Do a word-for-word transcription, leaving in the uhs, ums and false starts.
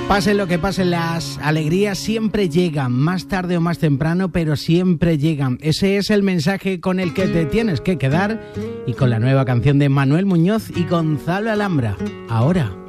Pase lo que pase, las alegrías siempre llegan, más tarde o más temprano, pero siempre llegan. Ese es el mensaje con el que te tienes que quedar y con la nueva canción de Manuel Muñoz y Gonzalo Alhambra. Ahora.